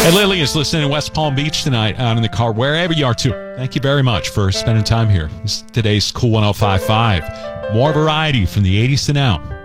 Hey, Lily is listening in West Palm Beach tonight out in the car, wherever you are, too. Thank you very much for spending time here. This is today's Cool 105.5. More variety from the 80s to now.